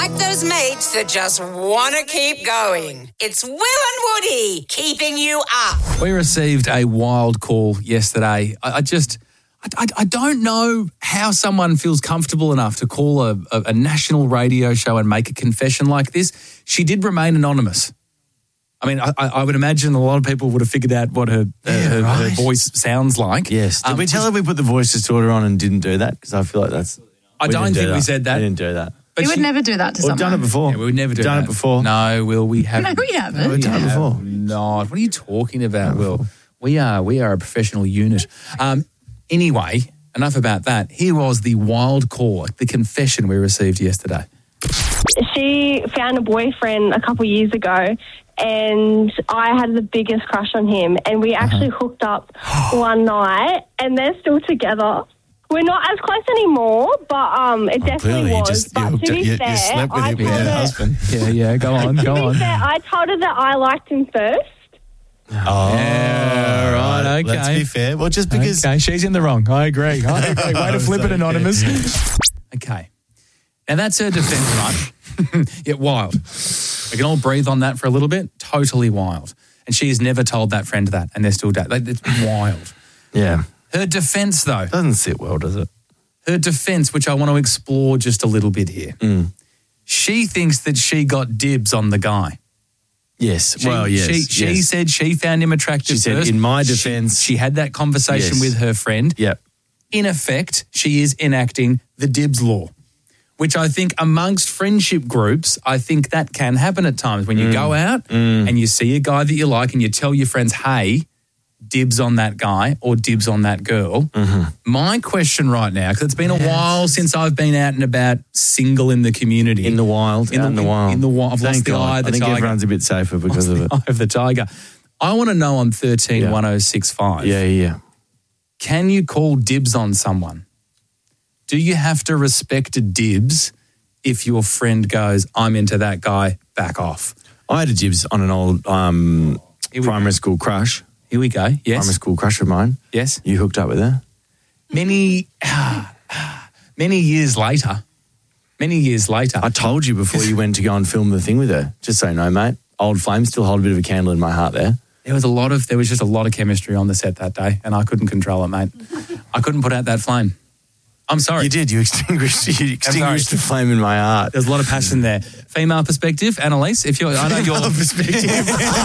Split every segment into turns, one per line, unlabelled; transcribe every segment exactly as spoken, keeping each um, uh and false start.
like those mates that just want to keep going. It's Will and Woody keeping you up.
We received a wild call yesterday. I, I just, I, I, I don't know how someone feels comfortable enough to call a, a, a national radio show and make a confession like this. She did remain anonymous. I mean, I, I would imagine a lot of people would have figured out what her,
Yeah,
uh, her,
right.
her voice sounds like.
Yes. Did
Um,
we tell her we put the voice distorter on and didn't do that? Because I feel like that's...
I
we
don't
didn't do
think we said that.
We didn't do that.
But
We would
she-
never do that to
We've
someone.
done it before.
Yeah, we would never do
done
that.
it before.
No, Will, we haven't.
No, we haven't.
We've done it before.
Not. What are you talking about, Will? We are we are a professional unit. Um, anyway, enough about that. Here was the wild call, the confession we received yesterday.
She found a boyfriend a couple of years ago, and I had the biggest crush on him, and we actually hooked up one night, and they're still together. We're not as close anymore, but um, it definitely
Clearly, you
was.
just you,
but
hooked
to
up,
be
you,
fair,
you slept with
I
him,
told
with her
her,
husband.
Yeah, yeah, go on, go
to
on.
be fair, I told her that I liked him first.
Oh,
Yeah, right, okay.
Let's be fair. Well, just because...
Okay, she's in the wrong. I agree. I agree. Way to flip it, anonymous. Okay. Now, that's her defense, right? Yeah, wild. We can all breathe on that for a little bit. Totally wild. And she has never told that friend that, and they're still dead. Like, it's wild.
Yeah.
Her defense, though.
Doesn't sit well, does it?
Her defense, which I want to explore just a little bit here.
Mm.
She thinks that she got dibs on the guy.
Yes.
She,
well, yes.
She, she
yes.
said she found him attractive
She said,
first.
in my
She-
defense-
She, had that conversation
Yes.
with her friend.
Yep.
In effect, she is enacting the dibs law, which I think amongst friendship groups, I think that can happen at times when you
Mm.
go out and you see a guy that you like and you tell your friends, hey, dibs on that guy or dibs on that girl.
Mm-hmm.
My question right now, because it's been a while since I've been out and about single in the community.
In the wild.
In
out
the,
in the wild.
In the wild. I've
Thank
lost the
God.
eye of the
I think
tiger.
everyone's a bit safer because of it.
Eye of the tiger. I want to know on thirteen
Yeah.
one oh six five.
Yeah, yeah.
Can you call dibs on someone? Do you have to respect a dibs if your friend goes, I'm into that guy, back off?
I had a dibs on an old um,
Here we
primary school crush.
Here we go. Yes.
Primary school crush of mine.
Yes.
You hooked up with her?
Many, many years later, many years later.
I told you before you went to go and film the thing with her. Just so you know, mate. Old flame still hold a bit of a candle in my heart there.
There was a lot of, there was just a lot of chemistry on the set that day, and I couldn't control it, mate. I couldn't put out that flame. I'm sorry.
You did. You extinguished. You extinguished
sorry.
the flame in my heart.
There's a lot of passion there. Female perspective, Annalise, if you're, I know you're.
Female perspective.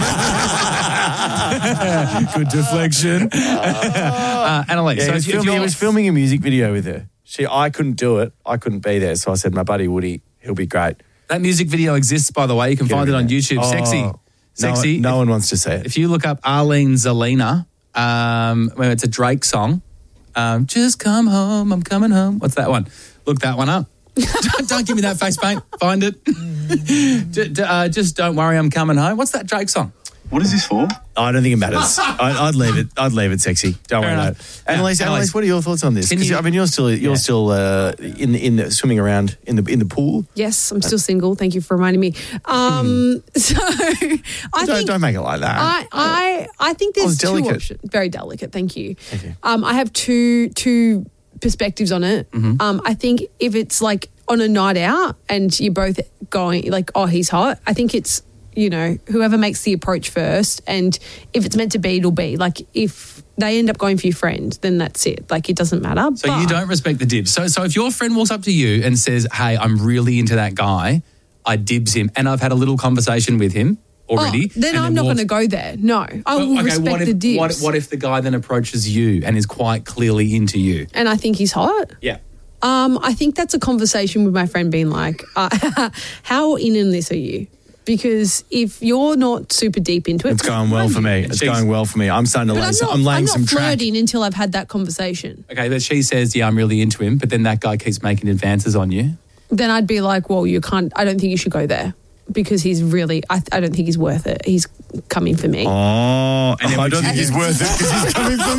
Good deflection. uh, Annalise,
Yeah,
so
he, was
if, if
filming, he
you're,
was filming a music video with her. She, I couldn't do it. I couldn't be there. So I said, my buddy Woody, he'll be great.
that music video exists, by the way. You can
Get
find
him
it
in
on
there.
YouTube.
Oh,
Sexy.
No
Sexy.
one, no
if,
one wants to see it.
if you look up Arlene Zelina, um, well, it's a Drake song. Um, Just come home, I'm coming home. What's that one? Look that one up. don't, don't give me that face paint. Find it. D- d- uh, just don't worry, I'm coming home. What's that Drake song?
What is this for?
I don't think it matters. I, I'd leave it. I'd leave it sexy. Don't
Fair
worry about
enough.
it. Annalise,
Yeah,
Annalise,
Annalise,
what are your thoughts on this?
can
'Cause,
you-
I mean, you're still you're
Yeah.
still uh, in in the, swimming around in the in the pool.
Yes, I'm still single. Thank you for reminding me. Um, so I
don't,
think
don't make it like that.
I, I I think
Oh,
there's
it's
two
delicate.
options. Very delicate. Thank you.
Thank you.
Um, I have two two perspectives on it.
Mm-hmm.
Um, I think if it's like on a night out and you're both going like, oh, he's hot. I think it's, you know, whoever makes the approach first, and if it's meant to be, it'll be. Like if they end up going for your friend, then that's it. Like it doesn't matter.
So
But-
you don't respect the dibs. So so if your friend walks up to you and says, hey, I'm really into that guy, I dibs him, and I've had a little conversation with him already.
Oh, then
and
I'm not
walks-
going to go there. No, I
Well,
will
okay,
respect
what if,
the dibs.
What, what if the guy then approaches you and is quite clearly into you?
and I think he's hot.
Yeah.
Um, I think that's a conversation with my friend being like, uh, how in in this are you? Because if you're not super deep into it,
It's going well for me. It's
She's-
going well for me. I'm starting to
But
lay
I'm
some,
not,
I'm laying
I'm
some
not
track.
flirting until I've had that conversation.
Okay, but she says, yeah, I'm really into him, but then that guy keeps making advances on you.
Then I'd be like, well, you can't, I don't think you should go there because he's really, I, I don't think he's worth it. He's coming for me.
Oh, and I don't think he's worth it because he's coming for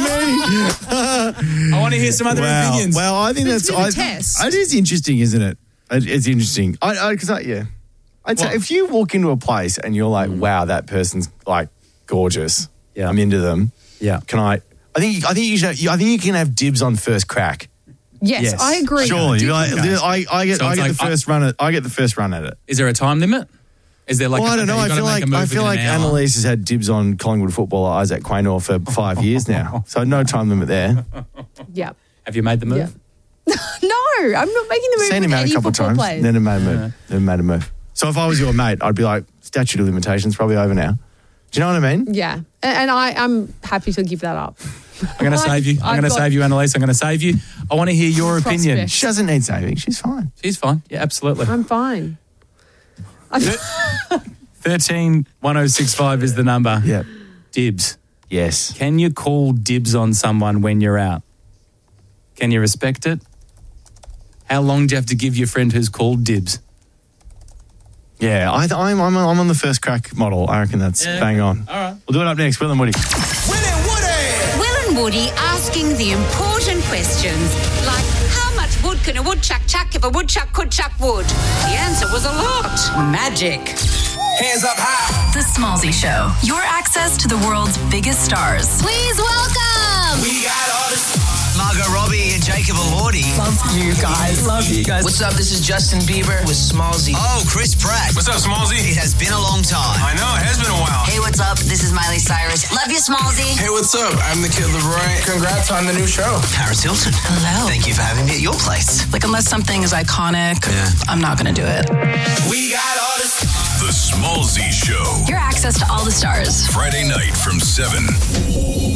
me.
I want to hear some other
wow.
opinions.
Well, I think
But
that's
it's been a
I,
test.
It is interesting, isn't it? It- It's interesting. I because I, yeah, I'd say
What?
if you walk into a place and you're like, wow, that person's like gorgeous.
Yeah.
I'm into them.
Yeah.
Can I? I think I think you should. I think you can have dibs on first crack.
Yes,
Yes.
I agree.
Surely,
Did-
like,
Okay.
I, I get,
So
I
it's
get
like,
the first run at, I get the first run at it.
Is there a time limit? Is there like
well,
a,
I don't
okay,
know. I
you gotta
feel
make
like
a move
I feel like
within an hour?
Annalise has had dibs on Collingwood footballer Isaac Quaynor for five years now, so no time limit there.
Yeah.
Have you made the move?
Yeah. No, I'm not making the move
Seen
with
him out
any
a couple of
football
times.
players.
Never made a move. Never made a move. So if I was your mate, I'd be like, statute of limitations probably over now. Do you know what I mean?
Yeah, and, and I, I'm happy to give that up.
I'm going to save you. I'm
I've
going to
got-
save you, Annalise. I'm going to save you. I want to hear your
Prospect.
opinion.
She doesn't need saving. She's fine.
She's fine. Yeah, absolutely.
I'm fine. I'm,
thirteen one oh six five is the number.
Yeah.
Dibs.
Yes.
Can you call dibs on someone when you're out? Can you respect it? How long do you have to give your friend who's called dibs?
Yeah, I, I'm, I'm, I'm on the first crack model. I reckon that's
Yeah.
bang on.
All right.
We'll do it up next. Will and Woody.
Will and Woody asking the important questions like how much wood can a woodchuck chuck if a woodchuck could chuck wood? The answer was a lot. Magic.
Hands up high.
The Smallzy Show. Your access to the world's biggest stars.
Please welcome.
We got all this.
Margot Robbie and Jacob Elordi.
Love you guys. Love you guys.
What's up? This is Justin Bieber with Smallzy. Oh, Chris Pratt.
What's up, Smallzy?
It has been a long time.
I know, it has been a while.
Hey, what's up? This is Miley Cyrus. Love you, Smallzy.
Hey, what's up? I'm the Kid Leroy. Congrats on the new show.
Paris Hilton.
Hello.
Thank you for having me at your place.
Like, unless something is iconic,
Yeah.
I'm not going to do it.
We got all this.
The Smallzy Show.
Your access to all the stars.
Friday night from seven.